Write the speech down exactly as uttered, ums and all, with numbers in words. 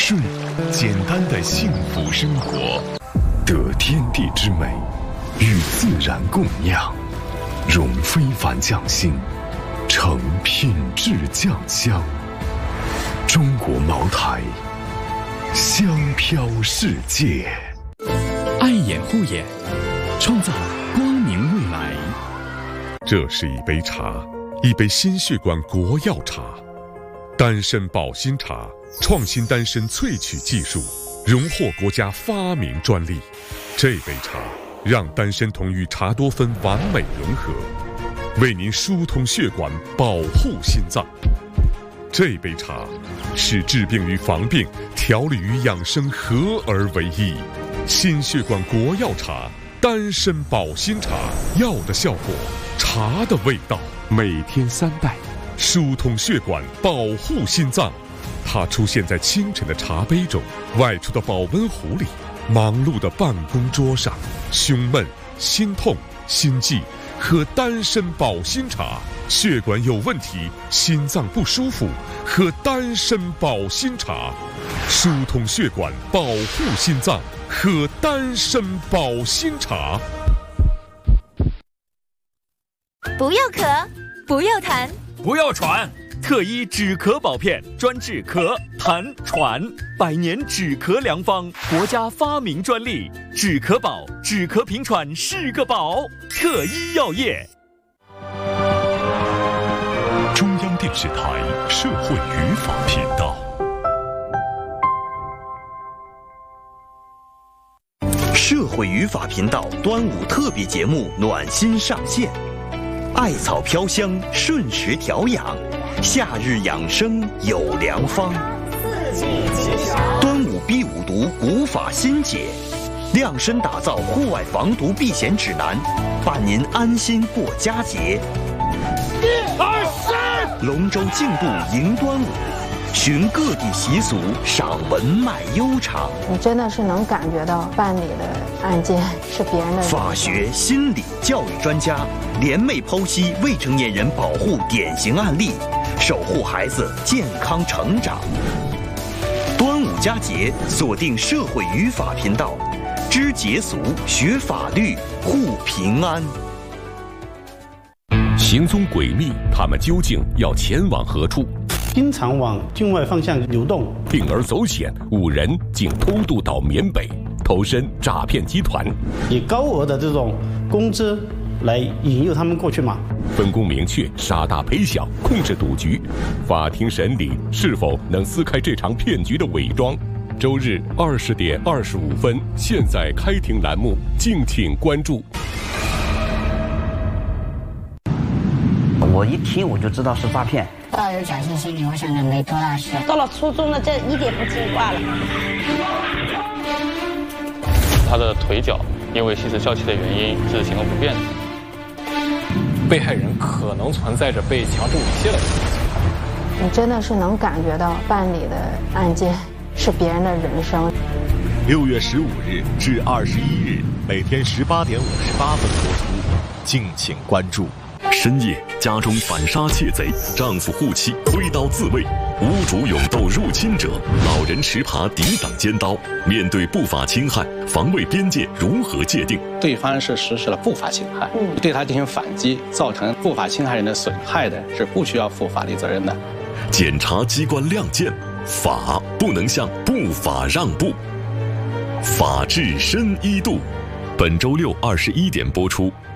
睡，简单的幸福生活，得天地之美，与自然共酿，融非凡匠心，成品质酱香。中国茅台，香飘世界。 爱眼护眼，创造光明未来。 这是一杯茶，一杯心血管国药茶，丹参保心茶，创新丹参萃取技术，荣获国家发明专利。这杯茶让丹参酮与茶多酚完美融合，为您疏通血管，保护心脏。这杯茶是治病与防病、调理与养生合而为一。心血管国药茶，丹参保心茶，药的效果，茶的味道，每天三袋，疏通血管，保护心脏。它出现在清晨的茶杯中，外出的保温壶里，忙碌的办公桌上。胸闷、心痛、心悸，喝丹参保心茶；血管有问题，心脏不舒服，喝丹参保心茶。疏通血管，保护心脏，喝丹参保心茶。 不要咳，不要痰， 不要喘。特医止咳宝片专治咳、痰、喘，百年止咳良方，国家发明专利。止咳宝，止咳平喘是个宝。特医药业。 中央电视台社会语法频道。 社会语法频道端午特别节目暖心上线，艾草飘香，顺时调养。夏日养生有良方， 四季吉祥。 端午避五毒古法新解，量身打造户外防毒避险指南，伴您安心过佳节。 一二三， 龙舟竞渡迎端午，寻各地习俗，赏文脉悠长。 你真的是能感觉到办理的案件是别人的。 法学、心理、教育专家联袂剖析未成年人保护典型案例，守护孩子健康成长。端午佳节，锁定社会语法频道，知节俗，学法律，护平安。 行踪诡秘，他们究竟要前往何处？ 经常往境外方向流动， 铤而走险，五人竟偷渡到缅北，投身诈骗集团， 以高额的这种工资来引诱他们过去嘛。 分工明确，杀大赔小，控制赌局。法庭审理是否能撕开这场骗局的伪装？周日二十点二十五分，现在开庭栏目，敬请关注。 我一听我就知道是诈骗。 抱有侥幸心理，我想着没多大事。 到了初中了，这一点不听话了。 他的腿脚因为吸食笑气的原因是行动不便的。 被害人可能存在着被强制猥亵的情况。 你真的是能感觉到办理的案件是别人的人生。 六月十五日至二十一日，每天十八点五十八分播出，敬请关注。 深夜，家中反杀窃贼，丈夫护妻挥刀自卫，屋主勇斗入侵者，老人持耙抵挡尖刀。面对不法侵害，防卫边界如何界定？ 对方是实施了不法侵害，嗯、对他进行反击，造成不法侵害人的损害的，是不需要负法律责任的。 检察机关亮剑，法不能向不法让步。法治深一度，本周六二十一点播出。